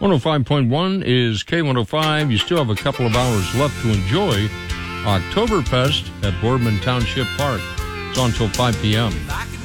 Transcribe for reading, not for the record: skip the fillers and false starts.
105.1 is K105. You still have a couple of hours left to enjoy Oktoberfest at Boardman Township Park. It's on until 5 p.m.